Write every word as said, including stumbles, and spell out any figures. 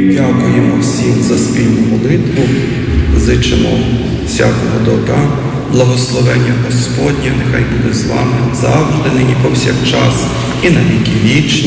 дякуємо всім за спільну молитву, зичимо всякого добра, благословення Господнє, нехай буде з вами завжди, нині повсякчас і на віки вічні.